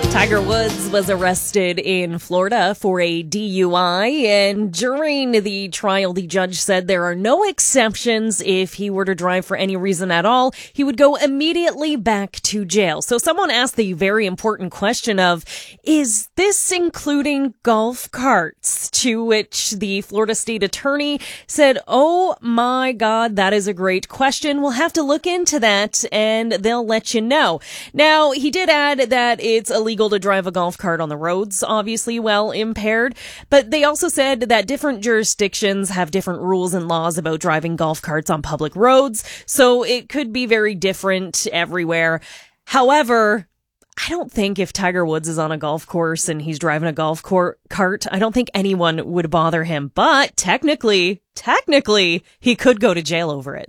Tiger Woods was arrested in Florida for a DUI, and during the trial, the judge said there are no exceptions. If he were to drive for any reason at all, he would go immediately back to jail. So someone asked the very important question of, is this including golf carts? To which the Florida state attorney said, oh my God, that is a great question. We'll have to look into that and they'll let you know. Now, he did add that it's illegal to drive a golf cart on the roads, obviously while impaired, but they also said that different jurisdictions have different rules and laws about driving golf carts on public roads, so it could be very different everywhere. However, I don't think if Tiger Woods is on a golf course and he's driving a golf cart, I don't think anyone would bother him, but technically, he could go to jail over it.